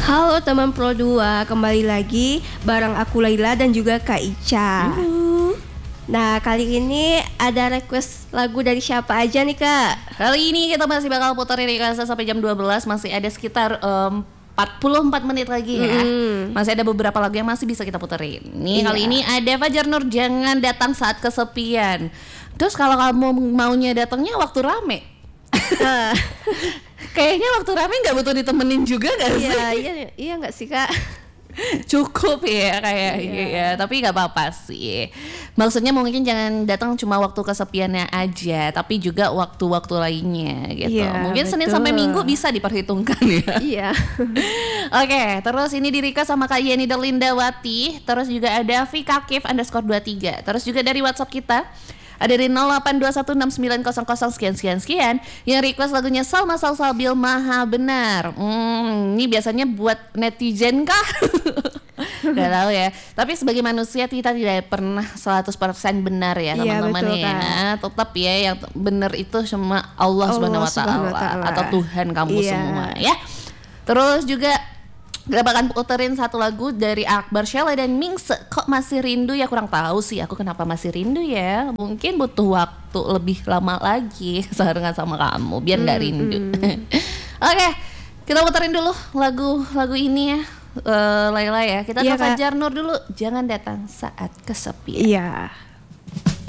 Halo teman Pro 2, kembali lagi bareng aku Laila dan juga Kak Ica. Nah, kali ini ada request lagu dari siapa aja nih Kak? Kali ini kita masih bakal puterin request sampai jam 12. Masih ada sekitar 44 menit lagi ya. Masih ada beberapa lagu yang masih bisa kita puterin. Nih kali ini ada Fajar Nur, Jangan Datang Saat Kesepian. Terus kalau kamu maunya datangnya waktu rame, kayaknya waktu rame nggak butuh ditemenin juga nggak sih? Iya nggak sih Kak? Cukup ya kayaknya ya, tapi nggak apa-apa sih. Maksudnya mungkin jangan datang cuma waktu kesepiannya aja, tapi juga waktu-waktu lainnya gitu. Iya, Mungkin Senin betul. sampai Minggu bisa diperhitungkan ya. Iya. Oke, terus ini di request sama Kak Yeni Delindawati. Terus juga ada Vikakif_23. Terus juga dari WhatsApp kita ada di 08216900 sekian yang request lagunya Salma Salsabil Maha Benar. Ini biasanya buat netizen kah? Gak tahu ya. Tapi sebagai manusia kita tidak pernah 100% benar ya teman-teman betul, ya. Kak. Tetap ya yang benar itu cuma Allah Subhanahu wa Ta'ala atau Tuhan kamu semua ya. Terus juga kita bakal puterin satu lagu dari Akbar Sheila dan Mingse. Kok masih rindu ya, kurang tahu sih aku kenapa masih rindu ya. Mungkin butuh waktu lebih lama lagi barengan sama kamu biar nggak rindu. Oke, kita puterin dulu lagu ini ya. Laila ya. Kita ke Iya, Kak. Fajar Nur dulu. Jangan Datang Saat Kesepian. Iya.